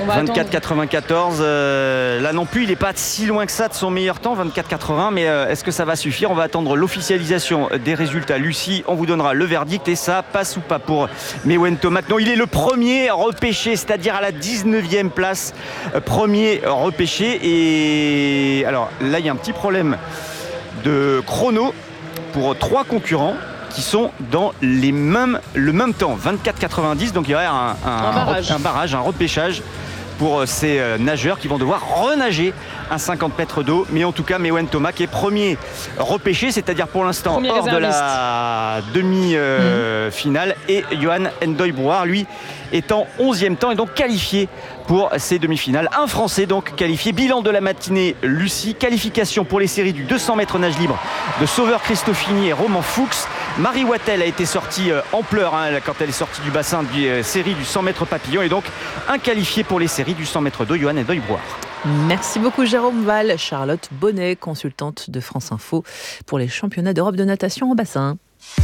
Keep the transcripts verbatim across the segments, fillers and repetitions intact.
vingt-quatre quatre-vingt-quatorze, euh, là non plus, il n'est pas si loin que ça de son meilleur temps, vingt-quatre quatre-vingts, mais euh, est-ce que ça va suffire? On va attendre l'officialisation des résultats. Lucie, on vous donnera le verdict et ça passe ou pas pour Mewen Thomas. Non, il est le premier repêché, c'est-à-dire à la dix-neuvième place, euh, premier repêché. Et alors là, il y a un petit problème de chrono pour trois concurrents qui sont dans les mêmes, le même temps, vingt-quatre quatre-vingt-dix. Donc il y aurait un, un, un, barrage. un barrage, un repêchage pour ces nageurs qui vont devoir renager un cinquante mètres d'eau. Mais en tout cas, Mewen Thomas qui est premier repêché, c'est-à-dire pour l'instant premier hors de la demi-finale. Mmh. Et Johan Ndoye-Brouard, lui, est en onzième temps et donc qualifié pour ces demi-finales. Un Français donc qualifié. Bilan de la matinée, Lucie. Qualification pour les séries du deux cents mètres nage libre de Sauveur Christofini et Roman Fuchs. Marie Wattel a été sortie en pleurs hein, quand elle est sortie du bassin de euh, série du cent mètres papillon et donc un qualifié pour les séries du cent mètres d'eau, Johan Ndoye-Brouard. Merci beaucoup Jérôme Val. Charlotte Bonnet, consultante de France Info pour les championnats d'Europe de natation en bassin.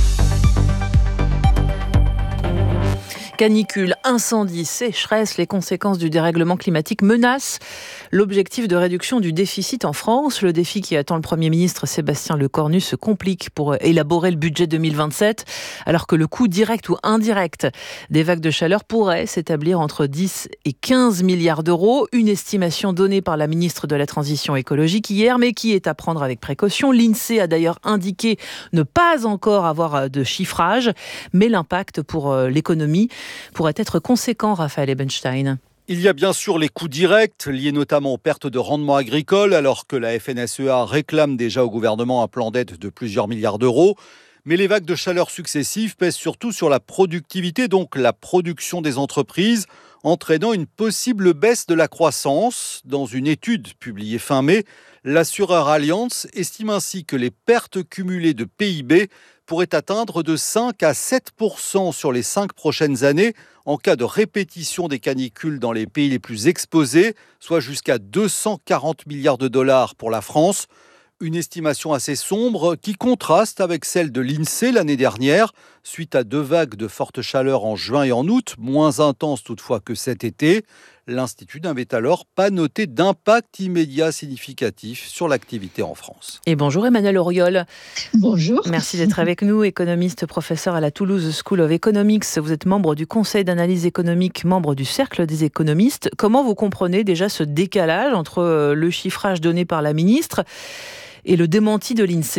Canicule, incendie, sécheresse, les conséquences du dérèglement climatique menacent l'objectif de réduction du déficit en France. Le défi qui attend le Premier ministre Sébastien Lecornu se complique pour élaborer le budget deux mille vingt-sept, alors que le coût direct ou indirect des vagues de chaleur pourrait s'établir entre dix et quinze milliards d'euros. Une estimation donnée par la ministre de la Transition écologique hier, mais qui est à prendre avec précaution. L'INSEE a d'ailleurs indiqué ne pas encore avoir de chiffrage, mais l'impact pour l'économie pourrait être conséquent, Raphaël Ebenstein. Il y a bien sûr les coûts directs, liés notamment aux pertes de rendement agricole, alors que la F N S E A réclame déjà au gouvernement un plan d'aide de plusieurs milliards d'euros. Mais les vagues de chaleur successives pèsent surtout sur la productivité, donc la production des entreprises, entraînant une possible baisse de la croissance. Dans une étude publiée fin mai, l'assureur Allianz estime ainsi que les pertes cumulées de P I B pourraient atteindre de cinq à sept pour cent sur les cinq prochaines années en cas de répétition des canicules dans les pays les plus exposés, soit jusqu'à deux cent quarante milliards de dollars pour la France. Une estimation assez sombre qui contraste avec celle de l'INSEE l'année dernière, suite à deux vagues de forte chaleur en juin et en août, moins intenses toutefois que cet été. L'Institut n'avait alors pas noté d'impact immédiat significatif sur l'activité en France. Et bonjour Emmanuel Auriol. Bonjour. Merci d'être avec nous, économiste, professeur à la Toulouse School of Economics. Vous êtes membre du Conseil d'analyse économique, membre du Cercle des économistes. Comment vous comprenez déjà ce décalage entre le chiffrage donné par la ministre et le démenti de l'INSEE ?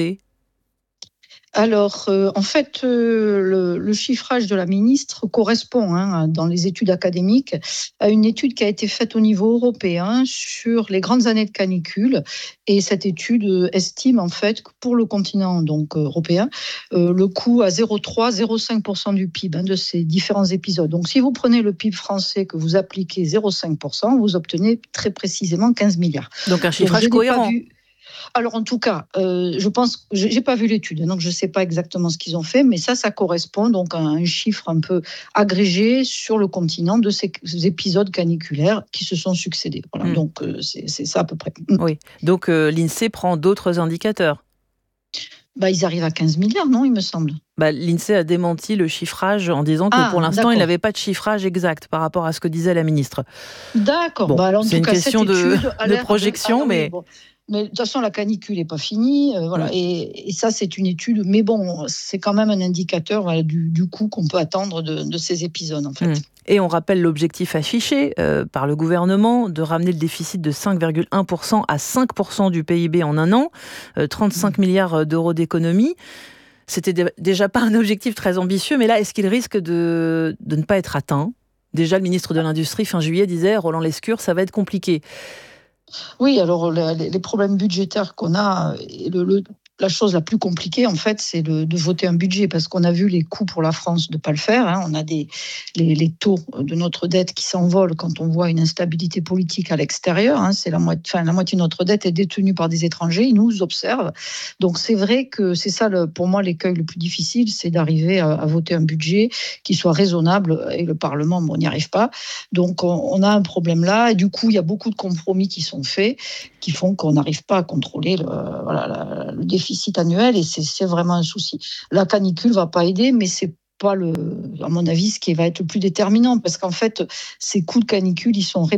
Alors, euh, en fait, euh, le, le chiffrage de la ministre correspond, hein, dans les études académiques, à une étude qui a été faite au niveau européen sur les grandes années de canicule. Et cette étude estime, en fait, que pour le continent donc, européen, euh, le coût à zéro virgule trois à zéro virgule cinq pour cent du P I B hein, de ces différents épisodes. Donc, si vous prenez le P I B français, que vous appliquez zéro virgule cinq pour cent, vous obtenez très précisément quinze milliards. Donc, un chiffrage donc, cohérent. Alors, en tout cas, euh, je pense, je n'ai pas vu l'étude, donc je ne sais pas exactement ce qu'ils ont fait, mais ça, ça correspond donc à un chiffre un peu agrégé sur le continent de ces épisodes caniculaires qui se sont succédés. Voilà, mmh. Donc, euh, c'est, c'est ça à peu près. Oui, donc euh, l'INSEE prend d'autres indicateurs. Bah, ils arrivent à quinze milliards, non, il me semble. Bah, L'INSEE a démenti le chiffrage en disant que ah, pour l'instant, d'accord. il n'avait pas de chiffrage exact par rapport à ce que disait la ministre. D'accord. Bon, bah, alors, en c'est tout une cas, question de, de projection, de... Ah, non, mais... mais bon. Mais de toute façon, la canicule n'est pas finie. Euh, voilà. et, et ça, c'est une étude. Mais bon, c'est quand même un indicateur voilà, du, du coût qu'on peut attendre de, de ces épisodes, en fait. Et on rappelle l'objectif affiché euh, par le gouvernement de ramener le déficit de cinq virgule un pour cent à cinq pour cent du P I B en un an, euh, trente-cinq mmh. milliards d'euros d'économie. C'était d- déjà pas un objectif très ambitieux, mais là, est-ce qu'il risque de, de ne pas être atteint ? Déjà, le ministre de l'Industrie, fin juillet, disait « Roland Lescure, ça va être compliqué ». Oui, alors les, les problèmes budgétaires qu'on a, et le, le, la chose la plus compliquée, en fait, c'est de, de voter un budget, parce qu'on a vu les coûts pour la France de ne pas le faire. Hein. On a des, les, les taux de notre dette qui s'envolent quand on voit une instabilité politique à l'extérieur. Hein. C'est la moitié, enfin, la moitié de notre dette est détenue par des étrangers, ils nous observent. Donc c'est vrai que c'est ça, le, pour moi, l'écueil le plus difficile, c'est d'arriver à, à voter un budget qui soit raisonnable, et le Parlement, bon, on n'y arrive pas. Donc on, on a un problème là, et du coup, il y a beaucoup de compromis qui sont faits, qui font qu'on n'arrive pas à contrôler le, voilà, la, le déficit annuel, et c'est, c'est vraiment un souci. La canicule va pas aider, mais c'est pas le, à mon avis, ce qui va être le plus déterminant, parce qu'en fait, ces coups de canicule, ils sont